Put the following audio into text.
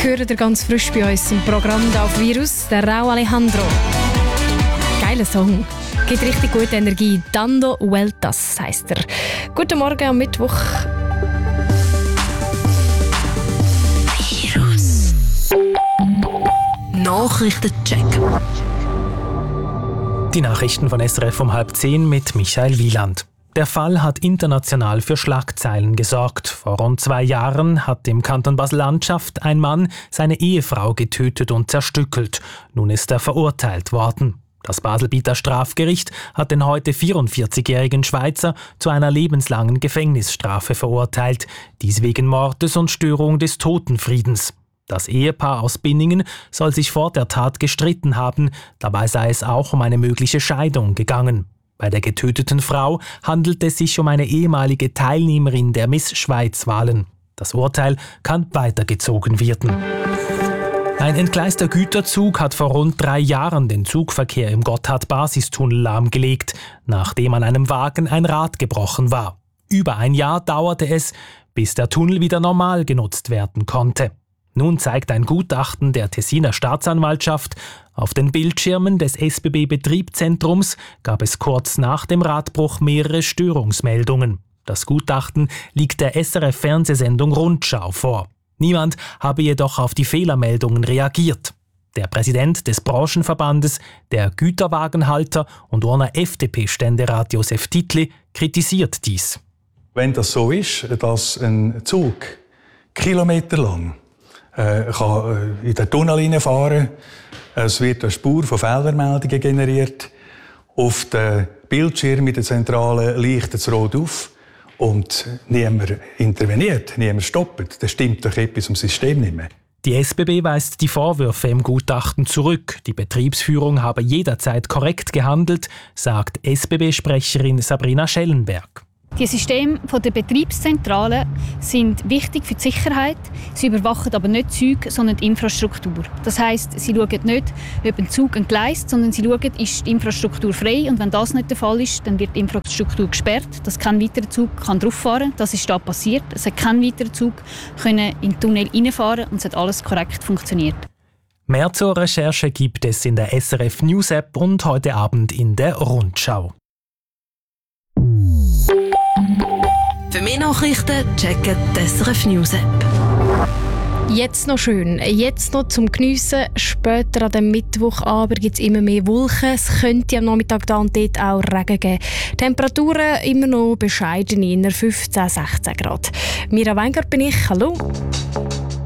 hört ihr ganz frisch bei uns im Programm hier auf Virus, der Rauw Alejandro. Geiler Song. Gibt richtig gute Energie. Dando Vueltas heisst er. Guten Morgen am Mittwoch. Virus. Nachrichtencheck. Die Nachrichten von SRF um 9:30 mit Michael Wieland. Der Fall hat international für Schlagzeilen gesorgt. Vor rund 2 Jahren hat im Kanton Basel-Landschaft ein Mann seine Ehefrau getötet und zerstückelt. Nun ist er verurteilt worden. Das Baselbieter Strafgericht hat den heute 44-jährigen Schweizer zu einer lebenslangen Gefängnisstrafe verurteilt. Dies wegen Mordes und Störung des Totenfriedens. Das Ehepaar aus Binningen soll sich vor der Tat gestritten haben. Dabei sei es auch um eine mögliche Scheidung gegangen. Bei der getöteten Frau handelt es sich um eine ehemalige Teilnehmerin der Miss-Schweiz-Wahlen. Das Urteil kann weitergezogen werden. Ein entgleister Güterzug hat vor rund 3 Jahren den Zugverkehr im Gotthard-Basistunnel lahmgelegt, nachdem an einem Wagen ein Rad gebrochen war. Über 1 Jahr dauerte es, bis der Tunnel wieder normal genutzt werden konnte. Nun zeigt ein Gutachten der Tessiner Staatsanwaltschaft, auf den Bildschirmen des SBB-Betriebszentrums gab es kurz nach dem Radbruch mehrere Störungsmeldungen. Das Gutachten liegt der SRF-Fernsehsendung Rundschau vor. Niemand habe jedoch auf die Fehlermeldungen reagiert. Der Präsident des Branchenverbandes, der Güterwagenhalter und Urner FDP-Ständerat Josef Titli kritisiert dies. Wenn das so ist, dass ein Zug kilometerlang kann in den Tunnel hineinfahren. Es wird eine Spur von Fehlermeldungen generiert. Auf den Bildschirm in der Zentrale leuchtet es rot auf und niemand interveniert, niemand stoppt. Das stimmt doch etwas im System nicht mehr. Die SBB weist die Vorwürfe im Gutachten zurück. Die Betriebsführung habe jederzeit korrekt gehandelt, sagt SBB-Sprecherin Sabrina Schellenberg. Die Systeme der Betriebszentrale sind wichtig für die Sicherheit. Sie überwachen aber nicht die Züge, sondern die Infrastruktur. Das heisst, sie schauen nicht, ob ein Zug entgleist, sondern sie schauen, ist die Infrastruktur frei. Und wenn das nicht der Fall ist, dann wird die Infrastruktur gesperrt, dass kein weiterer Zug drauf fahren kann. Das ist da passiert. Es hat kein weiterer Zug in den Tunnel reinfahren und es hat alles korrekt funktioniert. Mehr zur Recherche gibt es in der SRF News App und heute Abend in der Rundschau. Für mehr Nachrichten checken die SRF News App. Jetzt noch schön, jetzt noch zum Geniessen. Später an dem Mittwochabend gibt es immer mehr Wolken. Es könnte am Nachmittag da und dort auch Regen geben. Temperaturen immer noch bescheiden, in 15-16 Grad. Mira Weingart bin ich, hallo.